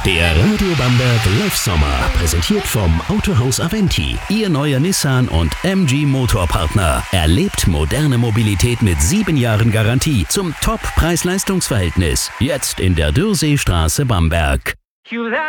Der Radio Bamberg Live Sommer, präsentiert vom Autohaus Aventi. Ihr neuer Nissan und MG Motorpartner. Erlebt moderne Mobilität mit 7 Jahren Garantie zum Top-Preis-Leistungs-Verhältnis. Jetzt in der Dürrseestraße Bamberg.